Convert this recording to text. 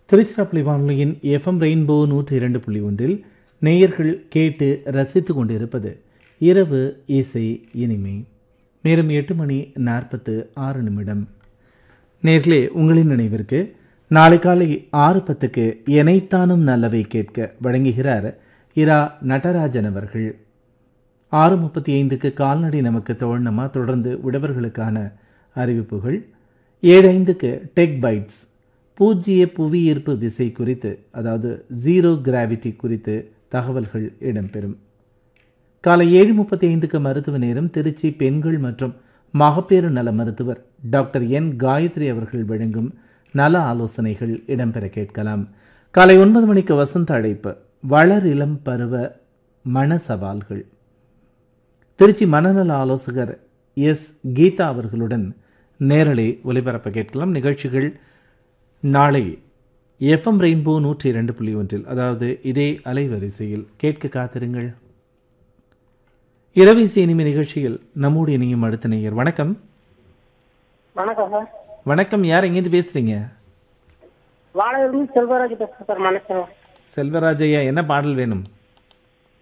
திருச்சிராப்பள்ளி வானொலியின் FM rainbow 102.1 நேயர்கள் கேட்டு ரசித்துக் கொண்டிருப்பது இரவு இசை இனிமை. நேரம் 8:46. நேர்களே, உங்களின் நினைவிற்கு நாளை காலை 6:10 எனைத்தானும் நல்லவை கேட்க வழங்குகிறார் இரா நடராஜன் அவர்கள். 6:35 கால்நடை நமக்கு தோழனமா, தொடர்ந்து உழவர்களுக்கான அறிவிப்புகள். 7:05 டெக் பைட்ஸ், பூஜ்ஜிய புவியீர்ப்பு விசை குறித்து, அதாவது ஜீரோ கிராவிட்டி குறித்து தகவல்கள் இடம்பெறும். காலை 7:35 மருத்துவ நேரம். திருச்சி பெண்கள் மற்றும் மகப்பேறு நல மருத்துவர் டாக்டர் என் காயத்ரி அவர்கள் வழங்கும் நல ஆலோசனைகள் இடம்பெற கேட்கலாம். காலை 9 மணிக்கு வசந்த அழைப்பு, வளர் இளம் பருவ மன சவால்கள். திருச்சி மனநல ஆலோசகர் எஸ் கீதா அவர்களுடன் நேரலை ஒலிபரப்ப கேட்கலாம். நிகழ்ச்சிகள் நாளை எஃப்எம் ரெயின்போ 102.1, அதாவது இதே அலைவரிசையில் கேட்க காத்திருங்கள். இரவு இசை இனிமை நிகழ்ச்சியில் நம்மோடு இணையும் அடுத்த நேயர். வணக்கம். வணக்கம் சார். வணக்கம். யார் எங்கேருந்து பேசுறீங்க? வாழையிலிருந்து செல்வராஜ் பேசுறேன் சார். மனுஷன் செல்வராஜ் ஐயா, என்ன பாடல் வேணும்?